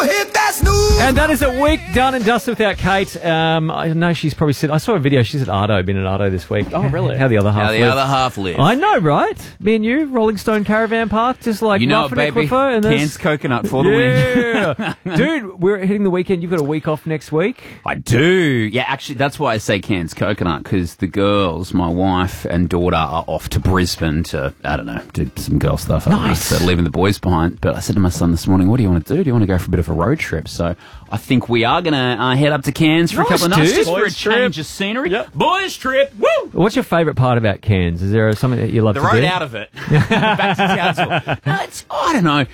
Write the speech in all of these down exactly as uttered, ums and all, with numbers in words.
hit that snooze. And that is a week done and dusted without Kate. Um, I know she's probably said. I saw a video. She's at Ardo, been at Ardo this week. Oh, really? How the other half How the live. other half live. I know, right? Me and you, Rolling Stone Caravan Park, just like You know rough what, and baby? aquifer, and there's- Cans coconut for the win. Yeah. Dude, we're hitting the weekend. You've got a week off next week. I do. Yeah, actually, that's why I say Cairns Coconut, because the girls, my wife and daughter, are off to Brisbane to, I don't know, do some girl stuff. Nice. So leaving the boys behind. But I said to my son this morning, what do you want to do? Do you want to go for a bit of a road trip? So I think we are going to uh, head up to Cairns for Nice, a couple of nights, dude. just for a Boys trip. change of scenery. Yep. Boys trip, woo! What's your favourite part about Cairns? Is there something that you love The to road do? out of it. Back to Townsville. No, it's, I don't know.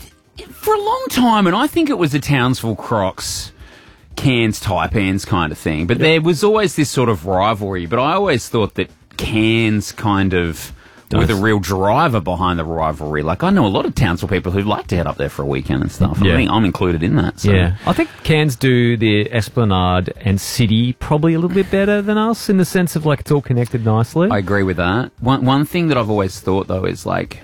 For a long time, and I think it was a Townsville Crocs, Cairns Taipans kind of thing, but there was always this sort of rivalry. But I always thought that Cairns kind of were the real driver behind the rivalry. Like, I know a lot of Townsville people who like to head up there for a weekend and stuff. Yeah. I think I'm included in that. So. Yeah, I think Cairns do the Esplanade and City probably a little bit better than us in the sense of like it's all connected nicely. I agree with that. One one thing that I've always thought though is like,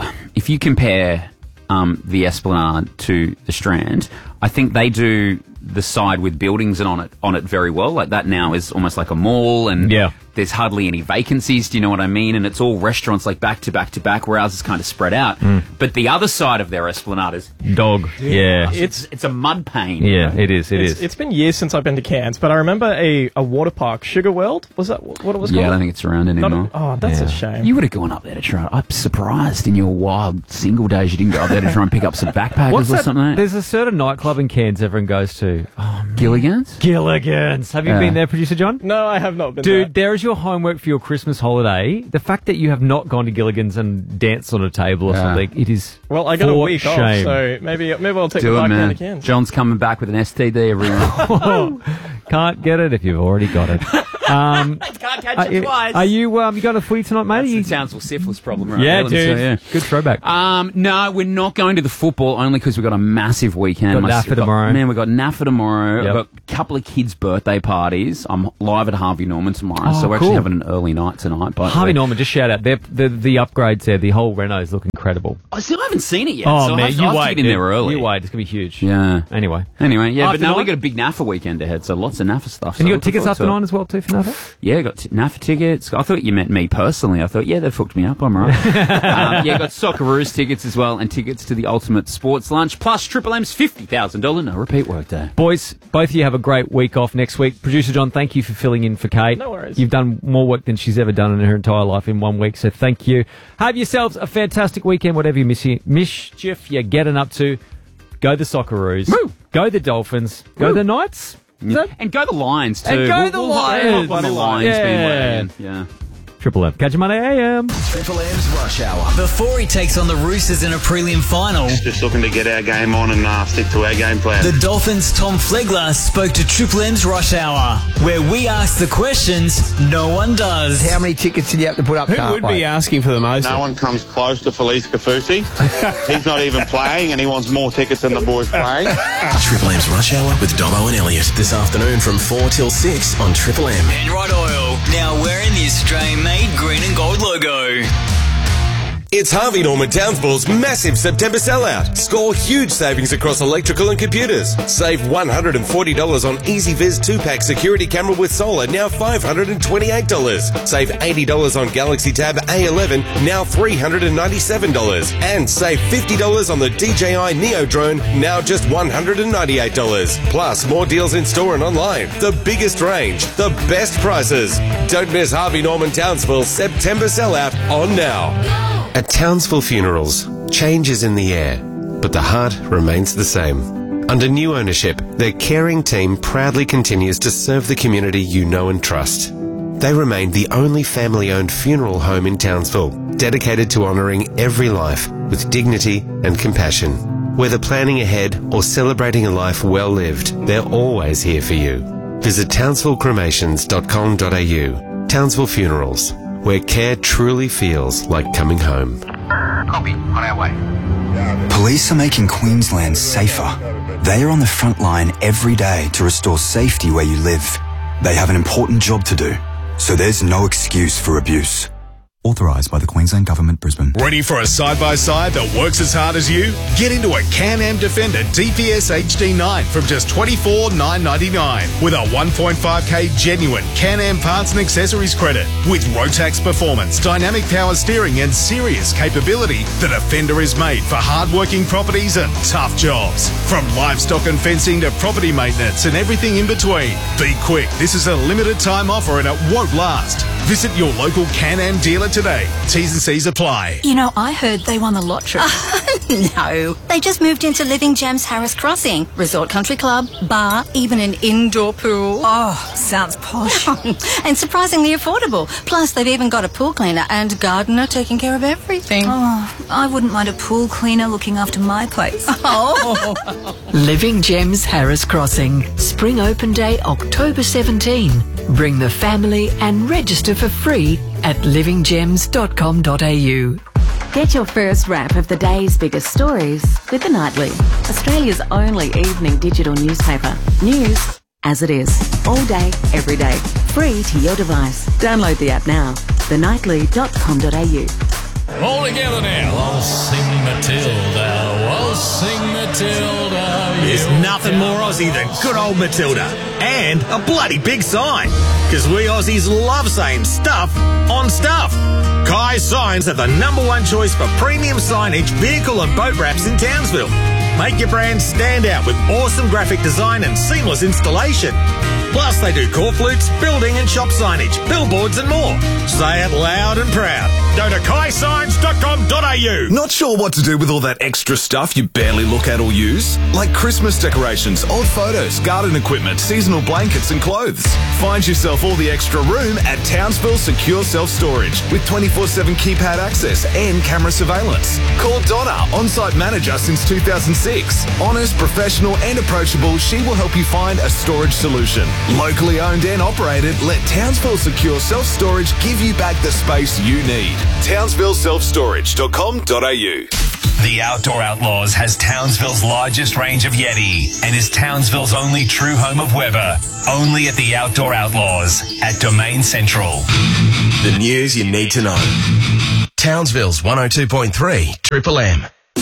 if you compare um, the Esplanade to the Strand, I think they do the side with buildings and on it on it very well. Like that now is almost like a mall, and Yeah. there's hardly any vacancies. Do you know what I mean? And it's all restaurants like back to back to back, where ours is kind of spread out. Mm. But the other side of their Esplanade is Dog. Yeah. it's it's a mud pain. Yeah, it is. It it's, is. It's been years since I've been to Cairns, but I remember a, a water park, Sugar World. Was that what it was Yeah, I called? don't think it's around Not anymore. a- oh, that's Yeah. a shame. You would have gone up there to try. I'm surprised in your wild single days you didn't go up there to try and pick up some backpackers What's or that? something. There's a certain nightclub in Cairns everyone goes to. Oh, Gilligan's? Gilligan's. Have you Yeah. been there, Producer John? No, I have not been Dude, there. there is your homework for your Christmas holiday. The fact that you have not gone to Gilligan's and danced on a table or Yeah. something, it is Well, I got a for week shame. off, so maybe maybe I'll take Do the it, bike down man. to Cairns. John's coming back with an S T D, everyone. Can't get it if you've already got it. Um, Can't catch are, you- are you um, you got a footy tonight, mate? That's Are you- the Townsville syphilis problem, right? yeah, there, dude. let me tell you. Good throwback. Um, no, we're not going to the football only because we've got a massive weekend. Got My- NAFA got- tomorrow. Man, we've got NAFA tomorrow. Yep. I've got a couple of kids' birthday parties. I'm live at Harvey Norman tomorrow, Oh, so we're cool. actually having an early night tonight. But Harvey Norman, just shout out. They're, the the upgrades there, the whole Renaults look incredible. I still haven't seen it yet. Oh, so man, I have to, you I have to wait. get in dude. there early. You wait, it's going to be huge. Yeah. Anyway. Anyway, yeah, After but now nine? we've got a big NAFA weekend ahead, so lots of NAFA stuff. And so you got looking tickets forward after to it. nine as well, too, for NAFA? Yeah, got t- NAFA tickets. I thought you meant me personally. I thought, yeah, they've hooked me up. I'm right. um, yeah, got Socceroos tickets as well, and tickets to the Ultimate Sports Lunch, plus Triple M's fifty thousand dollars no repeat workday. Boys, both of you have a great week off next week. Producer John, thank you for filling in for Kate. No worries. You've done more work than she's ever done in her entire life in one week, so thank you. Have yourselves a fantastic weekend, whatever you miss mischief you're getting up to. Go the Socceroos. Woo! Go the Dolphins. Go Woo! the Knights. Is that And go the Lions, too. And go We'll- the we'll hop- Lions. hop on the Lions Yeah. bandwagon. Yeah. Triple M. Catch you Monday A M. Triple M's Rush Hour. Before he takes on the Roosters in a prelim final, Just looking to get our game on and uh, stick to our game plan. the Dolphins' Tom Flegler spoke to Triple M's Rush Hour, where we ask the questions no one does. How many tickets did you have to put up? Who would be asking for the most? No one comes close to Felice Kafusi. He's not even playing, and he wants more tickets than the boys playing. Triple M's Rush Hour with Dobbo and Elliot this afternoon from four till six on Triple M. Penrite Oil, now wearing the Australian-made green and gold logo. It's Harvey Norman Townsville's massive September sellout. Score huge savings across electrical and computers. Save one hundred forty dollars on EasyViz two-pack security camera with solar, now five hundred twenty-eight dollars. Save eighty dollars on Galaxy Tab A eleven, now three hundred ninety-seven dollars. And save fifty dollars on the D J I Neo drone, now just one hundred ninety-eight dollars. Plus, more deals in store and online. The biggest range, the best prices. Don't miss Harvey Norman Townsville's September sellout on now. At Townsville Funerals, change is in the air, but the heart remains the same. Under new ownership, their caring team proudly continues to serve the community you know and trust. They remain the only family-owned funeral home in Townsville, dedicated to honouring every life with dignity and compassion. Whether planning ahead or celebrating a life well lived, they're always here for you. Visit townsville cremations dot com dot a u. Townsville Funerals, where care truly feels like coming home. Copy. On our way. Police are making Queensland safer. They are on the front line every day to restore safety where you live. They have an important job to do, so there's no excuse for abuse. Authorised by the Queensland Government, Brisbane. Ready for a side-by-side that works as hard as you? Get into a Can-Am Defender D P S H D nine from just twenty-four thousand nine hundred ninety-nine dollars with a one point five K genuine Can-Am parts and accessories credit. With Rotax performance, dynamic power steering and serious capability, the Defender is made for hard-working properties and tough jobs. From livestock and fencing to property maintenance and everything in between. Be quick, this is a limited time offer and it won't last. Visit your local Can-Am dealer today. T's and C's apply. You know, I heard they won the lottery. No, they just moved into Living Gems Harris Crossing. Resort country club, bar, even an indoor pool. Oh, sounds posh. And surprisingly affordable. Plus, they've even got a pool cleaner and gardener taking care of everything. Oh, I wouldn't mind a pool cleaner looking after my place. Oh. Living Gems Harris Crossing. Spring Open Day, October seventeenth. Bring the family and register for free at living gems dot com dot a u. Get your first wrap of the day's biggest stories with The Nightly, Australia's only evening digital newspaper. News as it is, all day, every day, free to your device. Download the app now, the nightly dot com dot a u. All together now. I'll sing Matilda. I'll sing Matilda. There's nothing more Aussie than good old Matilda. And a bloody big sign. Because we Aussies love saying stuff on stuff. Kai Signs are the number one choice for premium signage, vehicle and boat wraps in Townsville. Make your brand stand out with awesome graphic design and seamless installation. Plus, they do core flutes, building and shop signage, billboards and more. Say it loud and proud. Go to kai signs dot com dot a u. Not sure what to do with all that extra stuff you barely look at or use? Like Christmas decorations, old photos, garden equipment, seasonal blankets and clothes. Find yourself all the extra room at Townsville Secure Self-Storage with twenty-four seven keypad access and camera surveillance. Call Donna, on-site manager since two thousand six. Honest, professional and approachable, she will help you find a storage solution. Locally owned and operated, let Townsville Secure Self-Storage give you back the space you need. townsville self storage dot com dot a u. The Outdoor Outlaws has Townsville's largest range of Yeti and is Townsville's only true home of Weber. Only at the Outdoor Outlaws at Domain Central. The news you need to know. Townsville's one oh two point three Triple M.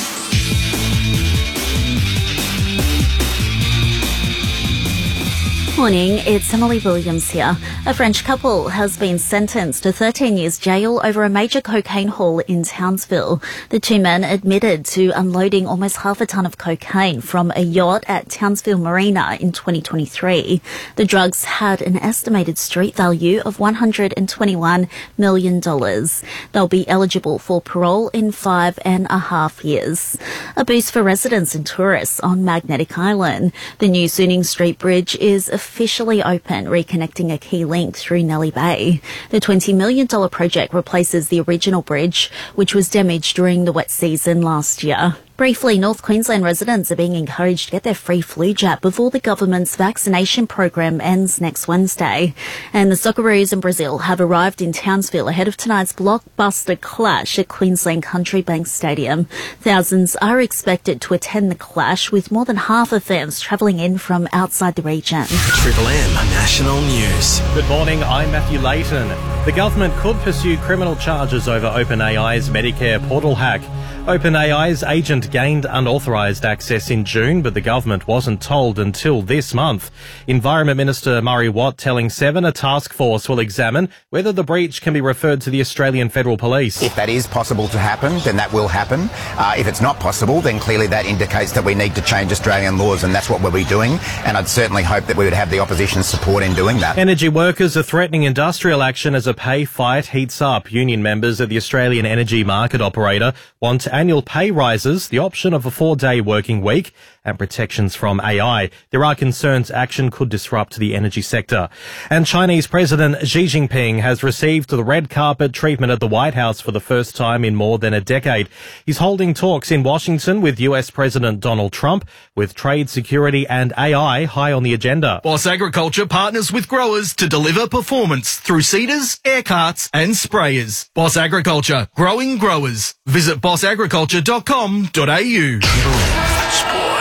Morning, it's Emily Williams here. A French couple has been sentenced to thirteen years jail over a major cocaine haul in Townsville. The two men admitted to unloading almost half a ton of cocaine from a yacht at Townsville Marina in twenty twenty-three. The drugs had an estimated street value of one hundred twenty-one million dollars. They'll be eligible for parole in five and a half years. A boost for residents and tourists on Magnetic Island. The new Suning Street Bridge is officially open, reconnecting a key link through Nellie Bay. The twenty million dollars project replaces the original bridge, which was damaged during the wet season last year. Briefly, North Queensland residents are being encouraged to get their free flu jab before the government's vaccination program ends next Wednesday. And the Socceroos in Brazil have arrived in Townsville ahead of tonight's blockbuster clash at Queensland Country Bank Stadium. Thousands are expected to attend the clash, with more than half of fans travelling in from outside the region. Triple M National News. Good morning, I'm Matthew Layton. The government could pursue criminal charges over OpenAI's Medicare portal hack. OpenAI's agent gained unauthorised access in June, but the government wasn't told until this month. Environment Minister Murray Watt telling Seven a task force will examine whether the breach can be referred to the Australian Federal Police. If that is possible to happen, then that will happen. Uh, if it's not possible, then clearly that indicates that we need to change Australian laws, and that's what we'll be doing. And I'd certainly hope that we would have the opposition's support in doing that. Energy workers are threatening industrial action as a pay fight heats up. Union members of the Australian Energy Market Operator want annual pay rises, the option of a four-day working week, and protections from A I. There are concerns action could disrupt the energy sector. And Chinese President Xi Jinping has received the red carpet treatment at the White House for the first time in more than a decade. He's holding talks in Washington with U S President Donald Trump, with trade, security and A I high on the agenda. Boss Agriculture partners with growers to deliver performance through seeders, air carts and sprayers. Boss Agriculture, growing growers. Visit boss agriculture dot com dot a u. Sport.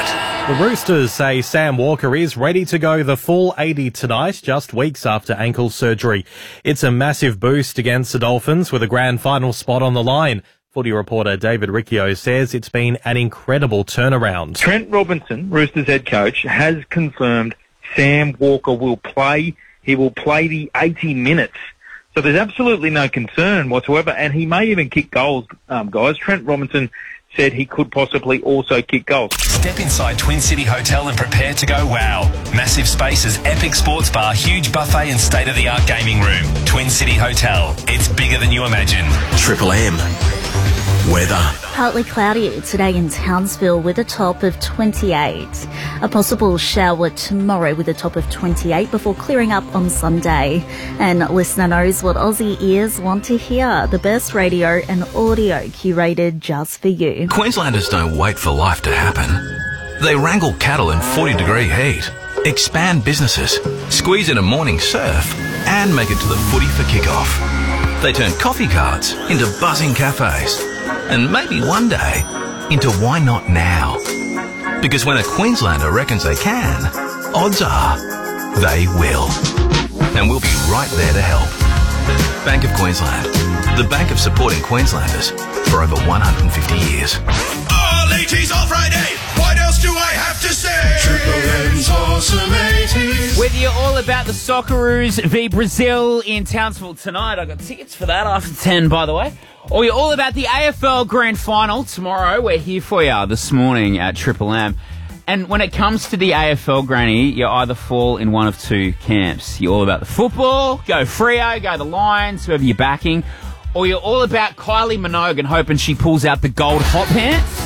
The Roosters say Sam Walker is ready to go the full eighty tonight, just weeks after ankle surgery. It's a massive boost against the Dolphins with a grand final spot on the line. Footy reporter David Riccio says it's been an incredible turnaround. Trent Robinson, Roosters head coach, has confirmed Sam Walker will play. He will play the eighty minutes. So there's absolutely no concern whatsoever, and he may even kick goals, um, guys. Trent Robinson said he could possibly also kick goals. Step inside Twin City Hotel and prepare to go wow. Massive spaces, epic sports bar, huge buffet and state-of-the-art gaming room. Twin City Hotel. It's bigger than you imagine. Triple M. Weather. Partly cloudy today in Townsville with a top of twenty-eight. A possible shower tomorrow with a top of twenty-eight before clearing up on Sunday. And listener knows what Aussie ears want to hear. The best radio and audio curated just for you. Queenslanders don't wait for life to happen. They wrangle cattle in forty degree heat, expand businesses, squeeze in a morning surf, and make it to the footy for kickoff. They turn coffee carts into buzzing cafes. And maybe one day, into why not now? Because when a Queenslander reckons they can, odds are they will. And we'll be right there to help. Bank of Queensland. The bank of supporting Queenslanders for over one hundred fifty years. All eighties all Friday. What else do I have to say? Triple M's awesome eighties. Whether you're all about the Socceroos v Brazil in Townsville tonight, I got tickets for that after ten, by the way. Or you're all about the A F L Grand Final tomorrow. We're here for you this morning at Triple M. And when it comes to the A F L Granny, you either fall in one of two camps. You're all about the football, go Freo, go the Lions, whoever you're backing. Or you're all about Kylie Minogue and hoping she pulls out the gold hot pants.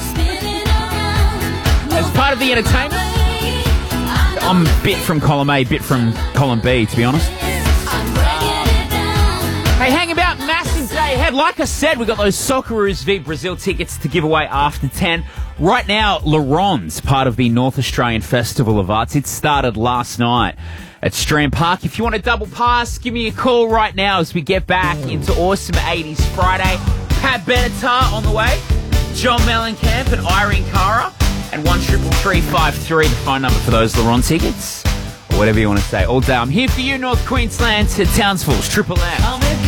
As part of the entertainment, I'm a bit from column A, bit from column B, to be honest. Hey, hang about, massive day ahead. Like I said, we've got those Socceroos v Brazil tickets to give away after ten. Right now, Laron's part of the North Australian Festival of Arts. It started last night at Strand Park. If you want a double pass, give me a call right now as we get back into Awesome eighties Friday. Pat Benatar on the way, John Mellencamp and Irene Cara, and one triple three five three, the phone number for those Laron tickets. Or whatever you want to say. All day, I'm here for you, North Queensland to Townsville, Triple M.